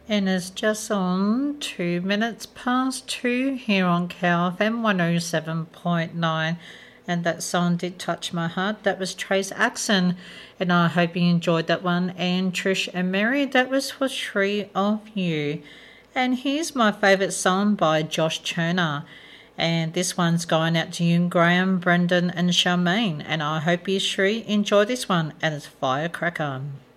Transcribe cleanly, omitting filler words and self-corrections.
And it's just on 2 minutes past 2 here on KFM 107.9. And that song did touch my heart. That was Trace Axon. And I hope you enjoyed that one. And Trish and Mary, that was for Three of You. And here's my favourite song by Josh Turner. And this one's going out to you, Graham, Brendan and Charmaine. And I hope you three enjoy this one. And it's Firecracker.